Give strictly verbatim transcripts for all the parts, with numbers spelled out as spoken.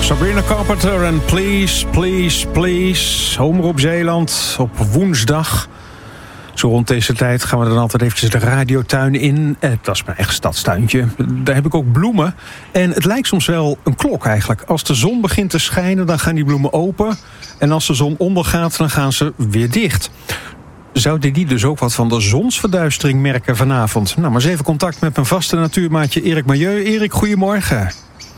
Sabrina Carpenter en Please, Please, Please. Omroep Zeeland op woensdag. Zo rond deze tijd gaan we dan altijd eventjes de radiotuin in. Eh, dat is mijn echt stadstuintje. Daar heb ik ook bloemen. En het lijkt soms wel een klok eigenlijk. Als de zon begint te schijnen, dan gaan die bloemen open. En als de zon ondergaat, dan gaan ze weer dicht. Zouden die dus ook wat van de zonsverduistering merken vanavond? Nou, maar eens even contact met mijn vaste natuurmaatje Erik Milieu. Erik, goedemorgen.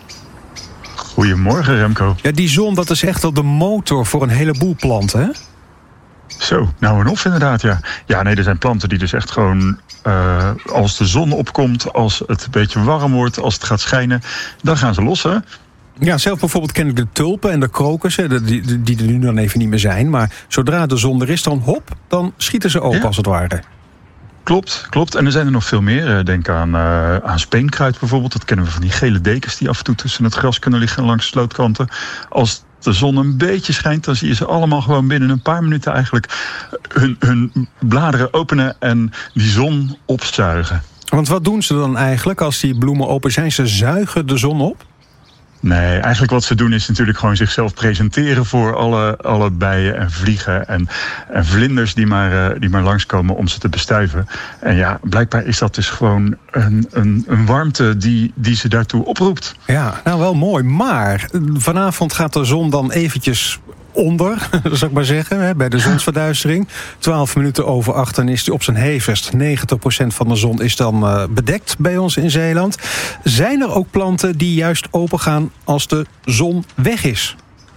Goedemorgen, Remco. Ja, die zon, dat is echt wel de motor voor een heleboel planten, hè? Zo, nou en of inderdaad, ja. Ja, nee, er zijn planten die dus echt gewoon... Uh, als de zon opkomt, als het een beetje warm wordt, als het gaat schijnen, dan gaan ze los, hè? Ja, zelf bijvoorbeeld ken ik de tulpen en de krokussen, die, die er nu dan even niet meer zijn. Maar zodra de zon er is, dan hop, dan schieten ze open, ja, als het ware. Klopt, klopt. En er zijn er nog veel meer. Denk aan, uh, aan speenkruid bijvoorbeeld. Dat kennen we van die gele dekens die af en toe tussen het gras kunnen liggen langs de slootkanten. Als de zon een beetje schijnt, dan zie je ze allemaal gewoon binnen een paar minuten eigenlijk hun, hun bladeren openen en die zon opzuigen. Want wat doen ze dan eigenlijk als die bloemen open zijn? Ze zuigen de zon op? Nee, eigenlijk wat ze doen is natuurlijk gewoon zichzelf presenteren voor alle, alle bijen en vliegen en, en vlinders die maar, uh, die maar langskomen om ze te bestuiven. En ja, blijkbaar is dat dus gewoon een, een, een warmte die, die ze daartoe oproept. Ja, nou wel mooi. Maar vanavond gaat de zon dan eventjes onder, zou ik maar zeggen, bij de zonsverduistering. Twaalf minuten over acht, dan is die op zijn hevigst. negentig procent van de zon is dan uh, bedekt bij ons in Zeeland. Zijn er ook planten die juist open gaan als de zon weg is?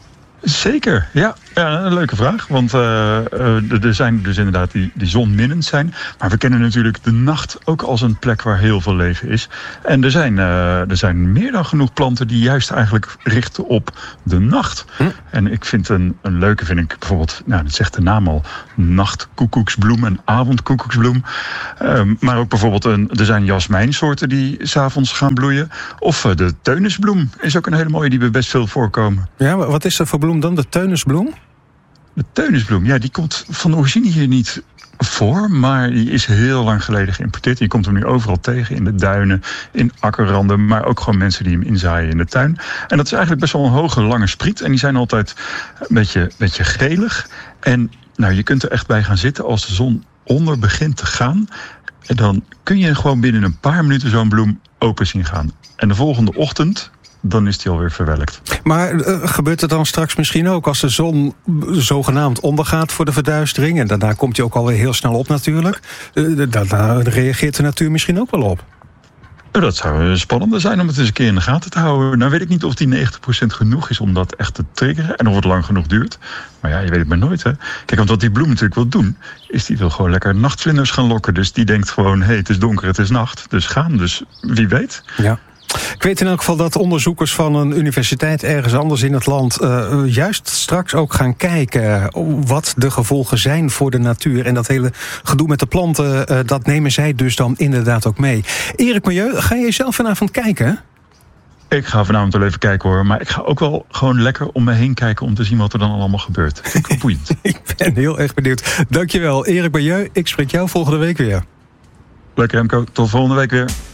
Zeker, ja. Ja, een leuke vraag. Want uh, uh, er zijn dus inderdaad die, die zonminnend zijn. Maar we kennen natuurlijk de nacht ook als een plek waar heel veel leven is. En er zijn, uh, er zijn meer dan genoeg planten die juist eigenlijk richten op de nacht. Hm. En ik vind een, een leuke, vind ik bijvoorbeeld, nou, dat zegt de naam al, nachtkoekoeksbloem en avondkoekoeksbloem. Um, maar ook bijvoorbeeld, een, er zijn jasmijnsoorten die 's avonds gaan bloeien. Of uh, de teunisbloem is ook een hele mooie die we best veel voorkomen. Ja, wat is dat voor bloem dan, de teunisbloem? De teunisbloem, ja, die komt van origine hier niet voor, maar die is heel lang geleden geïmporteerd. Je komt hem nu overal tegen, in de duinen, in akkerranden, maar ook gewoon mensen die hem inzaaien in de tuin. En dat is eigenlijk best wel een hoge, lange spriet. En die zijn altijd een beetje, een beetje gelig. En nou, je kunt er echt bij gaan zitten als de zon onder begint te gaan. En dan kun je gewoon binnen een paar minuten zo'n bloem open zien gaan. En de volgende ochtend, dan is die alweer verwelkt. Maar uh, gebeurt het dan straks misschien ook als de zon zogenaamd ondergaat voor de verduistering? En daarna komt hij ook alweer heel snel op natuurlijk. Uh, daarna reageert de natuur misschien ook wel op. Dat zou spannender zijn om het eens een keer in de gaten te houden. Nou weet ik niet of die negentig procent genoeg is om dat echt te triggeren. En of het lang genoeg duurt. Maar ja, je weet het maar nooit, hè. Kijk, want wat die bloem natuurlijk wil doen, is die wil gewoon lekker nachtvlinders gaan lokken. Dus die denkt gewoon, hé, hey, het is donker, het is nacht. Dus gaan, dus wie weet. Ja. Ik weet in elk geval dat onderzoekers van een universiteit ergens anders in het land Uh, juist straks ook gaan kijken wat de gevolgen zijn voor de natuur. En dat hele gedoe met de planten, uh, dat nemen zij dus dan inderdaad ook mee. Erik Milieu, ga je zelf vanavond kijken? Ik ga vanavond wel even kijken hoor, maar ik ga ook wel gewoon lekker om me heen kijken om te zien wat er dan allemaal gebeurt. Vind ik boeiend. Ik ben heel erg benieuwd. Dankjewel, Erik Milieu. Ik spreek jou volgende week weer. Lekker Remco, tot volgende week weer.